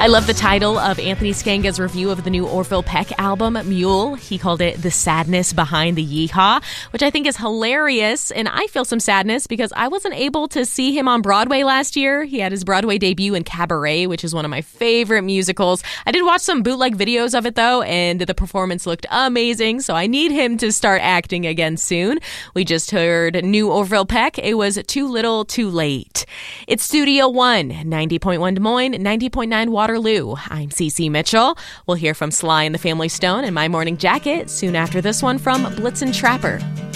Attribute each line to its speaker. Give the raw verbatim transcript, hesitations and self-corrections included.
Speaker 1: I love the title of Anthony Scanga's review of the new Orville Peck album, Mule. He called it The Sadness Behind the Yeehaw, which I think is hilarious. And I feel some sadness because I wasn't able to see him on Broadway last year. He had his Broadway debut in Cabaret, which is one of my favorite musicals. I did watch some bootleg videos of it, though, and the performance looked amazing. So I need him to start acting again soon. We just heard new Orville Peck. It was Too Little, Too Late. It's Studio One, ninety point one Des Moines, ninety point nine Waterloo. I'm Cece Mitchell. We'll hear from Sly and the Family Stone in My Morning Jacket soon after this one from Blitzen Trapper.